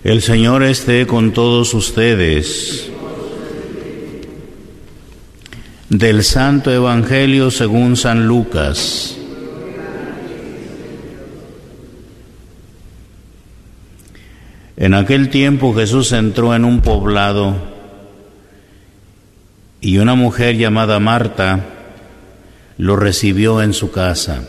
El Señor esté con todos ustedes. Del Santo Evangelio según San Lucas. En aquel tiempo Jesús entró en un poblado y una mujer llamada Marta lo recibió en su casa.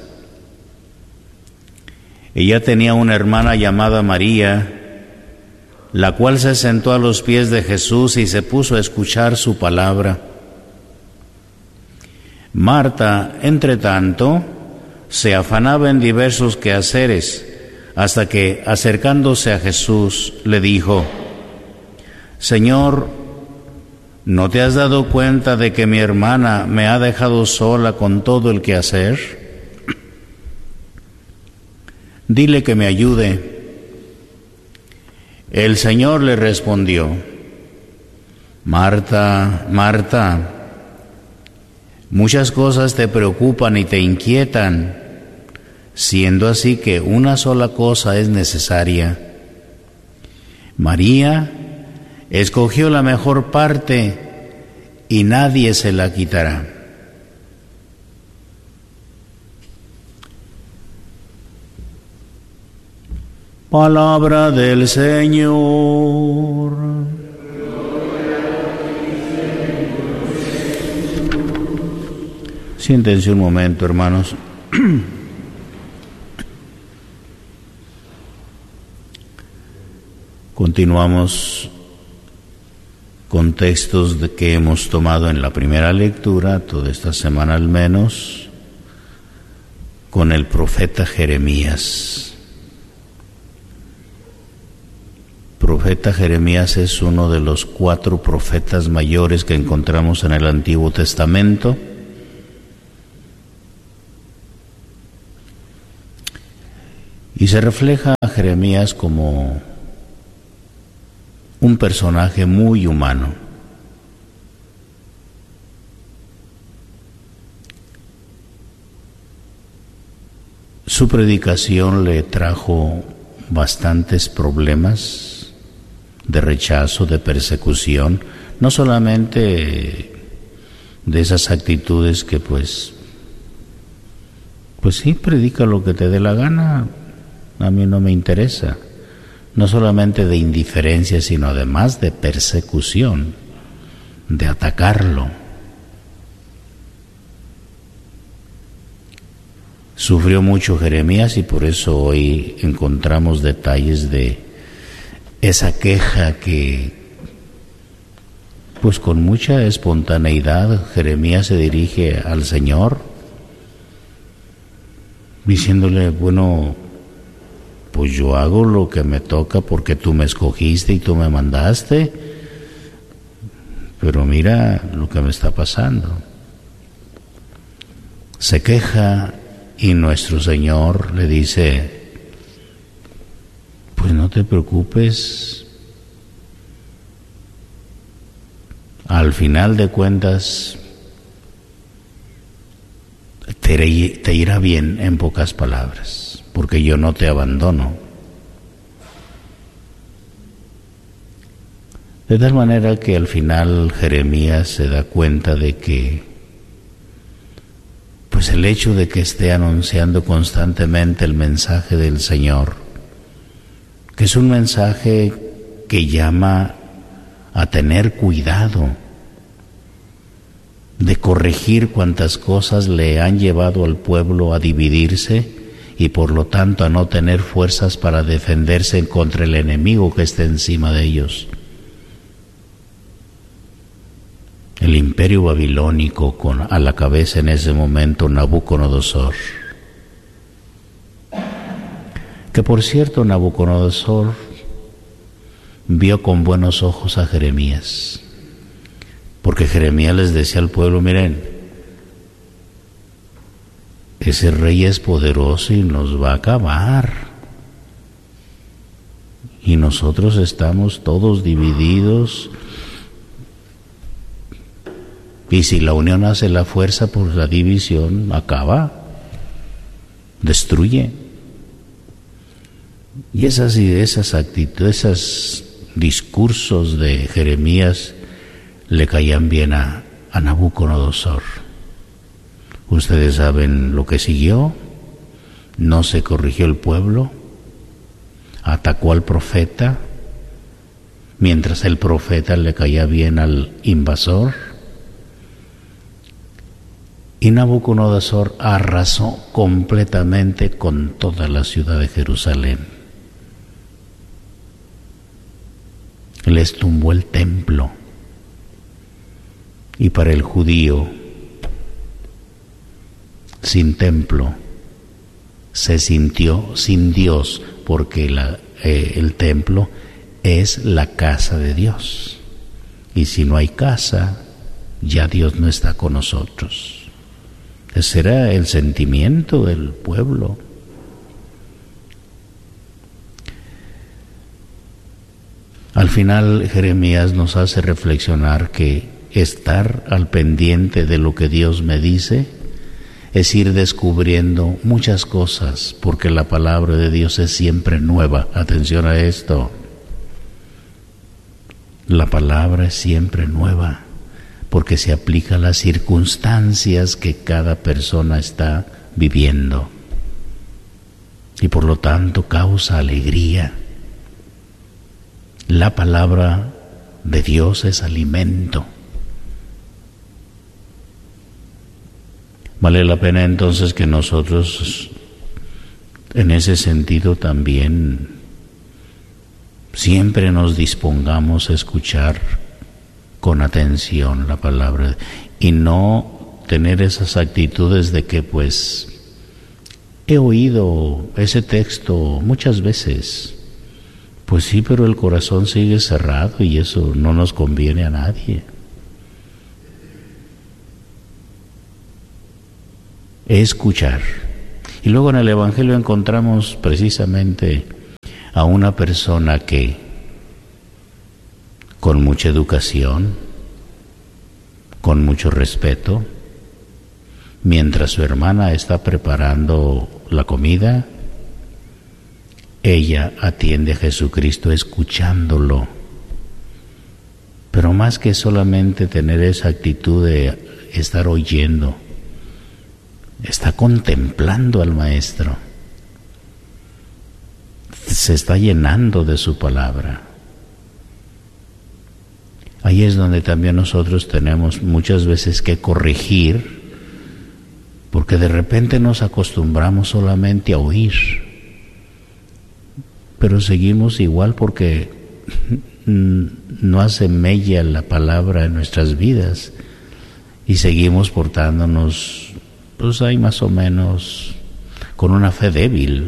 Ella tenía una hermana llamada María, la cual se sentó a los pies de Jesús y se puso a escuchar su palabra. Marta, entre tanto, se afanaba en diversos quehaceres, hasta que, acercándose a Jesús, le dijo: Señor, ¿no te has dado cuenta de que mi hermana me ha dejado sola con todo el quehacer? Dile que me ayude. El Señor le respondió: Marta, Marta, muchas cosas te preocupan y te inquietan, siendo así que una sola cosa es necesaria. María escogió la mejor parte y nadie se la quitará. Palabra del Señor. Siéntense un momento, hermanos. Continuamos con textos que hemos tomado en la primera lectura, toda esta semana al menos, con el profeta Jeremías. Profeta Jeremías es uno de los 4 profetas mayores que encontramos en el Antiguo Testamento. Y se refleja a Jeremías como un personaje muy humano. Su predicación le trajo bastantes problemas de rechazo, de persecución, no solamente de esas actitudes que pues sí, predica lo que te dé la gana, a mí no me interesa, no solamente de indiferencia, sino además de persecución, de atacarlo. Sufrió mucho Jeremías y por eso hoy encontramos detalles de esa queja que, pues con mucha espontaneidad, Jeremías se dirige al Señor, diciéndole: bueno, pues yo hago lo que me toca porque tú me escogiste y tú me mandaste, pero mira lo que me está pasando. Se queja y nuestro Señor le dice: pues no te preocupes, al final de cuentas te irá bien, en pocas palabras, porque yo no te abandono. De tal manera que al final Jeremías se da cuenta de que pues el hecho de que esté anunciando constantemente el mensaje del Señor, que es un mensaje que llama a tener cuidado de corregir cuantas cosas le han llevado al pueblo a dividirse y por lo tanto a no tener fuerzas para defenderse contra el enemigo que está encima de ellos. El imperio babilónico, con a la cabeza en ese momento Nabucodonosor. Que por cierto, Nabucodonosor vio con buenos ojos a Jeremías, porque Jeremías les decía al pueblo: miren, ese rey es poderoso y nos va a acabar, y nosotros estamos todos divididos, y si la unión hace la fuerza, pues la división acaba, destruye. Y esas actitudes, esos discursos de Jeremías le caían bien a Nabucodonosor. Ustedes saben lo que siguió. No se corrigió el pueblo, atacó al profeta, mientras el profeta le caía bien al invasor, y Nabucodonosor arrasó completamente con toda la ciudad de Jerusalén. Les tumbó el templo, y para el judío, sin templo, se sintió sin Dios, porque el templo es la casa de Dios. Y si no hay casa, ya Dios no está con nosotros. Ese era el sentimiento del pueblo. Al final, Jeremías nos hace reflexionar que estar al pendiente de lo que Dios me dice es ir descubriendo muchas cosas, porque la palabra de Dios es siempre nueva. Atención a esto. La palabra es siempre nueva, porque se aplica a las circunstancias que cada persona está viviendo. Y por lo tanto causa alegría. La palabra de Dios es alimento. Vale la pena entonces que nosotros, en ese sentido también, siempre nos dispongamos a escuchar con atención la palabra y no tener esas actitudes de que pues he oído ese texto muchas veces. Pues sí, pero el corazón sigue cerrado y eso no nos conviene a nadie. Escuchar. Y luego en el Evangelio encontramos precisamente a una persona que, con mucha educación, con mucho respeto, mientras su hermana está preparando la comida, ella atiende a Jesucristo escuchándolo. Pero más que solamente tener esa actitud de estar oyendo, está contemplando al Maestro, se está llenando de su palabra. Ahí es donde también nosotros tenemos muchas veces que corregir, porque de repente nos acostumbramos solamente a oír, pero seguimos igual porque no hace mella la palabra en nuestras vidas y seguimos portándonos pues hay más o menos con una fe débil.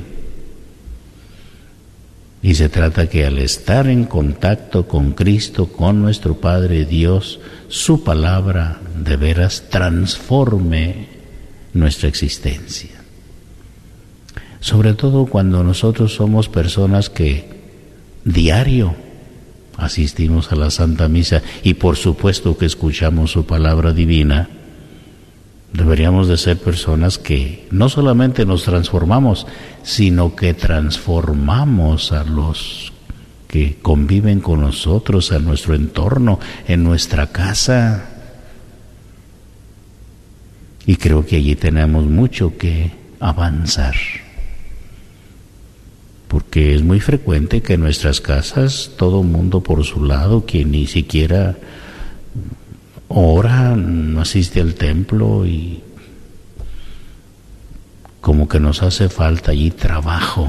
Y se trata que al estar en contacto con Cristo, con nuestro Padre Dios, su palabra de veras transforme nuestra existencia. Sobre todo cuando nosotros somos personas que diario asistimos a la Santa Misa y por supuesto que escuchamos su palabra divina. Deberíamos de ser personas que no solamente nos transformamos, sino que transformamos a los que conviven con nosotros, a nuestro entorno, en nuestra casa. Y creo que allí tenemos mucho que avanzar, porque es muy frecuente que en nuestras casas todo mundo por su lado, que ni siquiera ora, no asiste al templo y como que nos hace falta allí trabajo,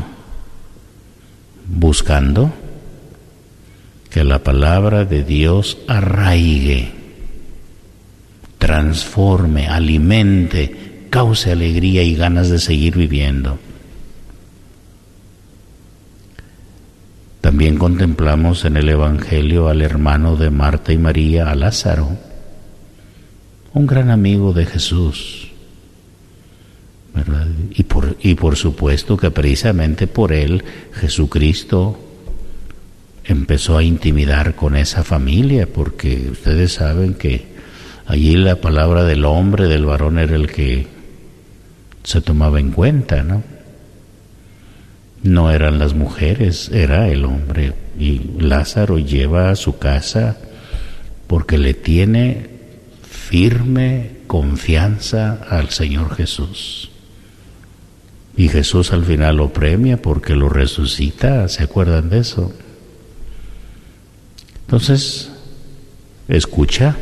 buscando que la palabra de Dios arraigue, transforme, alimente, cause alegría y ganas de seguir viviendo. También contemplamos en el Evangelio al hermano de Marta y María, a Lázaro, un gran amigo de Jesús, ¿verdad? Y por supuesto que precisamente por él Jesucristo empezó a intimidar con esa familia, porque ustedes saben que allí la palabra del hombre, del varón, era el que se tomaba en cuenta, ¿no? No eran las mujeres, era el hombre. Y Lázaro lleva a su casa porque le tiene firme confianza al Señor Jesús. Y Jesús al final lo premia porque lo resucita. ¿Se acuerdan de eso? Entonces, escucha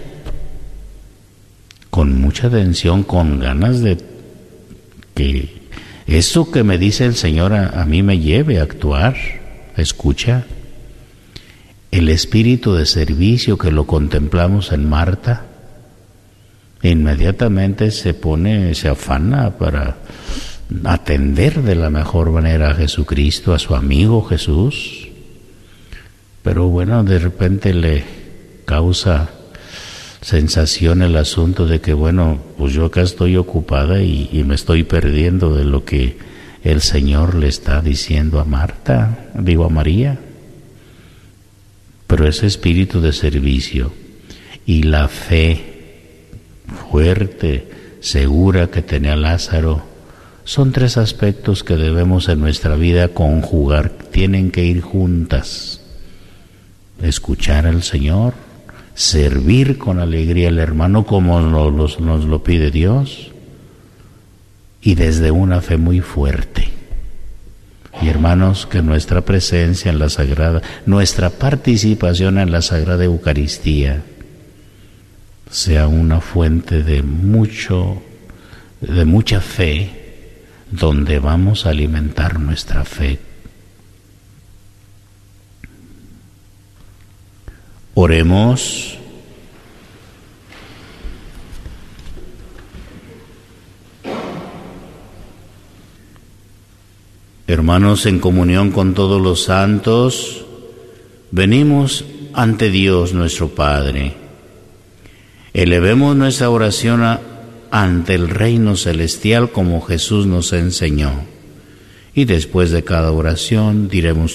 con mucha atención, con ganas de que eso que me dice el Señor a mí me lleve a actuar. Escucha. El espíritu de servicio que lo contemplamos en Marta, inmediatamente se afana para atender de la mejor manera a Jesucristo, a su amigo Jesús. Pero bueno, de repente le causa sensación el asunto de que, bueno, pues yo acá estoy ocupada y me estoy perdiendo de lo que el Señor le está diciendo a María. Pero ese espíritu de servicio y la fe fuerte, segura que tenía Lázaro, son tres aspectos que debemos en nuestra vida conjugar, tienen que ir juntas. Escuchar al Señor, servir con alegría al hermano como nos lo pide Dios, y desde una fe muy fuerte. Y hermanos, que nuestra presencia en la Sagrada, nuestra participación en la Sagrada Eucaristía sea una fuente de mucha fe, donde vamos a alimentar nuestra fe. Oremos. Hermanos, en comunión con todos los santos, venimos ante Dios nuestro Padre. Elevemos nuestra oración ante el reino celestial como Jesús nos enseñó. Y después de cada oración diremos